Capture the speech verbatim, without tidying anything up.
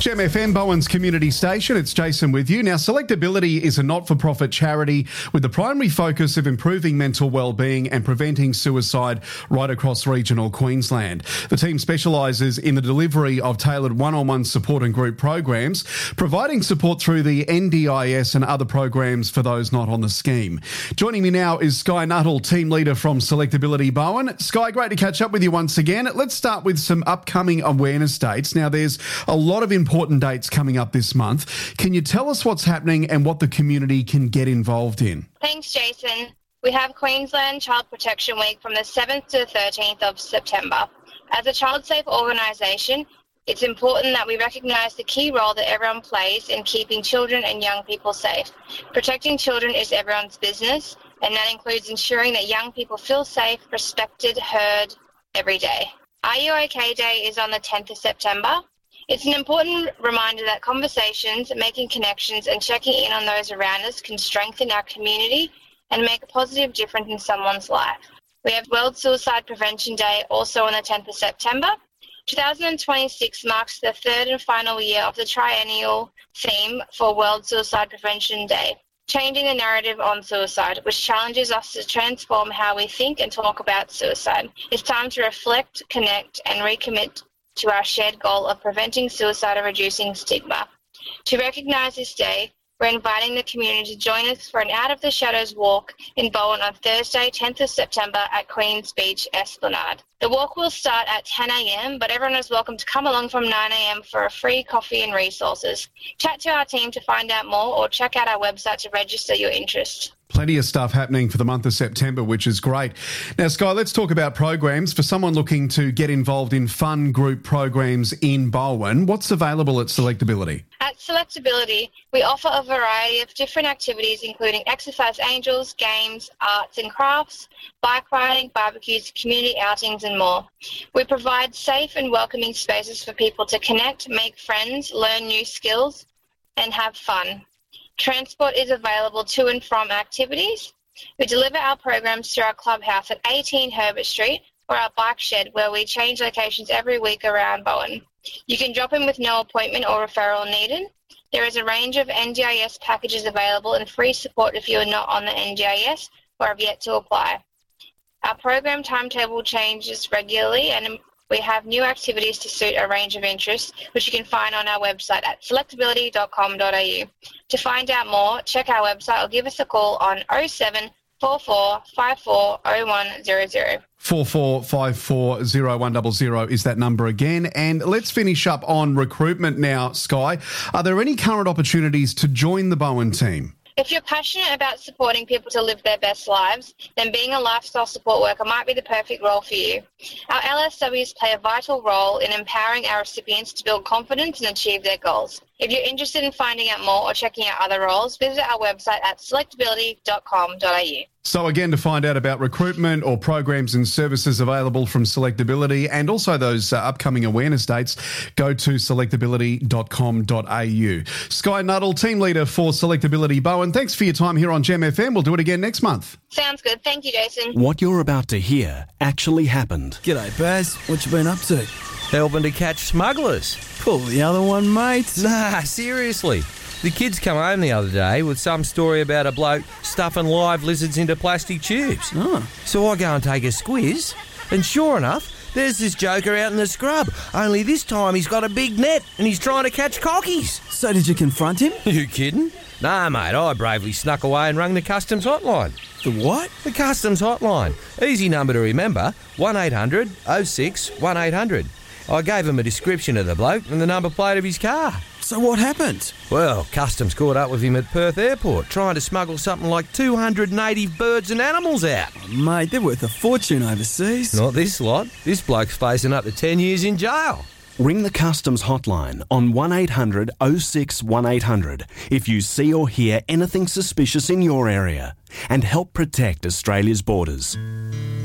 Gem F M, Bowen's community station. It's Jason with you. Now, Selectability is a not-for-profit charity with the primary focus of improving mental well-being and preventing suicide right across regional Queensland. The team specialises in the delivery of tailored one-on-one support and group programs, providing support through the N D I S and other programs for those not on the scheme. Joining me now is Sky Nuttall, team leader from Selectability Bowen. Sky, great to catch up with you once again. Let's start with some upcoming awareness dates. Now, there's a lot of important dates coming up this month. Can you tell us what's happening and what the community can get involved in? Thanks, Jason. We have Queensland Child Protection Week from the seventh to the thirteenth of September. As a child safe organisation, it's important that we recognise the key role that everyone plays in keeping children and young people safe. Protecting children is everyone's business, and that includes ensuring that young people feel safe, respected, heard every day. Are You OK Day is on the tenth of September. It's an important reminder that conversations, making connections and checking in on those around us can strengthen our community and make a positive difference in someone's life. We have World Suicide Prevention Day also on the tenth of September. twenty twenty-six marks the third and final year of the triennial theme for World Suicide Prevention Day, changing the narrative on suicide, which challenges us to transform how we think and talk about suicide. It's time to reflect, connect and recommit to our shared goal of preventing suicide and reducing stigma. To recognise this day, we're inviting the community to join us for an Out of the Shadows walk in Bowen on Thursday, tenth of September at Queen's Beach Esplanade. The walk will start at ten a.m, but everyone is welcome to come along from nine a.m for a free coffee and resources. Chat to our team to find out more or check out our website to register your interest. Plenty of stuff happening for the month of September, which is great. Now, Sky, let's talk about programs. For someone looking to get involved in fun group programs in Bowen, what's available at Selectability? At Selectability, we offer a variety of different activities, including exercise angels, games, arts and crafts, bike riding, barbecues, community outings and more. We provide safe and welcoming spaces for people to connect, make friends, learn new skills and have fun. Transport is available to and from activities. We deliver our programs to our clubhouse at eighteen Herbert Street or our bike shed, where we change locations every week around Bowen. You can drop in with no appointment or referral needed. There is a range of N D I S packages available and free support if you are not on the N D I S or have yet to apply. Our program timetable changes regularly and we have new activities to suit a range of interests, which you can find on our website at selectability dot com dot a u. To find out more, check our website or give us a call on oh seven four four five four oh one zero zero. four four five four oh one zero zero is that number again. And let's finish up on recruitment now, Sky. Are there any current opportunities to join the Bowen team? If you're passionate about supporting people to live their best lives, then being a lifestyle support worker might be the perfect role for you. Our L S Ws play a vital role in empowering our recipients to build confidence and achieve their goals. If you're interested in finding out more or checking out other roles, visit our website at selectability dot com dot a u. So again, to find out about recruitment or programs and services available from Selectability and also those uh, upcoming awareness dates, go to selectability dot com dot a u. Sky Nuttall, team leader for Selectability Bowen, thanks for your time here on Gem F M. We'll do it again next month. Sounds good. Thank you, Jason. What you're about to hear actually happened. G'day, Baz. What you been up to? Helping to catch smugglers. Pull the other one, mate. Nah, seriously. The kids come home the other day with some story about a bloke stuffing live lizards into plastic tubes. Oh. So I go and take a squiz, and sure enough, there's this joker out in the scrub. Only this time he's got a big net and he's trying to catch cockies. So did you confront him? You kidding? Nah, mate, I bravely snuck away and rang the customs hotline. The what? The customs hotline. Easy number to remember, one eight hundred oh six one eight hundred. I gave him a description of the bloke and the number plate of his car. So what happened? Well, customs caught up with him at Perth Airport, trying to smuggle something like two hundred native birds and animals out. Oh, mate, they're worth a fortune overseas. Not this lot. This bloke's facing up to ten years in jail. Ring the customs hotline on one eight hundred oh six one eight hundred if you see or hear anything suspicious in your area and help protect Australia's borders.